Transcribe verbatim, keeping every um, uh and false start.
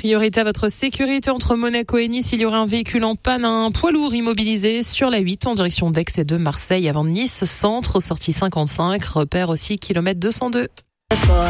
priorité à votre sécurité entre Monaco et Nice. Il y aura un véhicule en panne, un poids lourd immobilisé sur la huit en direction d'Aix et de Marseille avant Nice centre, sortie cinquante-cinq, repère aussi kilomètre deux cent deux.